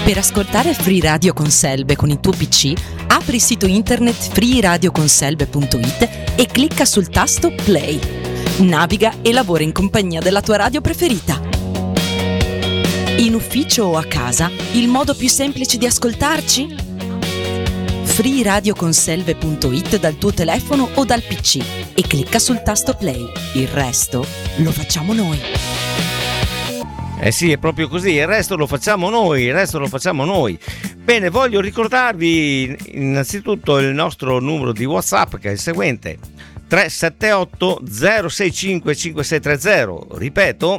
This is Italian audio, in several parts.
Per ascoltare Free Radio con Selbe con il tuo PC, apri il sito internet freeradioconselbe.it e clicca sul tasto Play. Naviga e lavora in compagnia della tua radio preferita. In ufficio o a casa, il modo più semplice di ascoltarci? freeradioconselve.it dal tuo telefono o dal PC e clicca sul tasto Play. Il resto lo facciamo noi. Eh sì, è proprio così, il resto lo facciamo noi, Bene, voglio ricordarvi innanzitutto il nostro numero di WhatsApp, che è il seguente: 378 065 5630. Ripeto,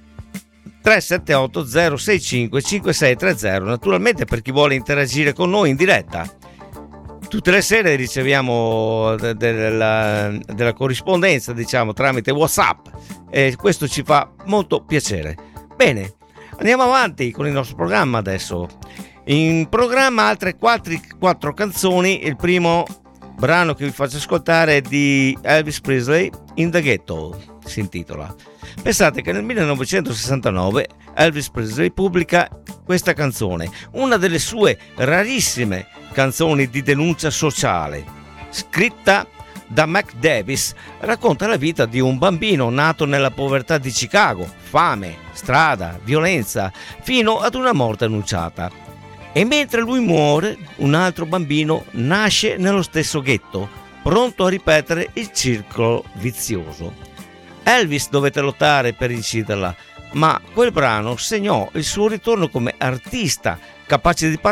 378 065 5630. Naturalmente, per chi vuole interagire con noi in diretta. Tutte le sere riceviamo della corrispondenza, diciamo, tramite WhatsApp, e questo ci fa molto piacere. Bene, andiamo avanti con il nostro programma adesso. In programma altre 4 canzoni. Il primo brano che vi faccio ascoltare è di Elvis Presley, In the Ghetto, si intitola. Pensate che nel 1969 Elvis Presley pubblica questa canzone, una delle sue rarissime canzoni di denuncia sociale. Scritta da Mac Davis, racconta la vita di un bambino nato nella povertà di Chicago, fame, strada, violenza, fino ad una morte annunciata. E mentre lui muore, un altro bambino nasce nello stesso ghetto, pronto a ripetere il circolo vizioso. Elvis dovette lottare per inciderla, ma quel brano segnò il suo ritorno come artista, capace di